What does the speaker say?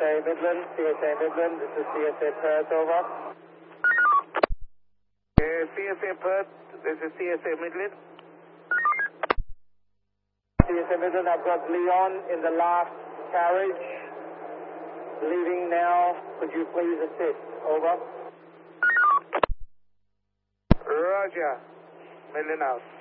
CSA Midland, this is CSA Perth, over. CSA Perth, this is CSA Midland. CSA Midland, I've got Leon in the last carriage, leaving now. Could you please assist? Over. Roger. Midland out.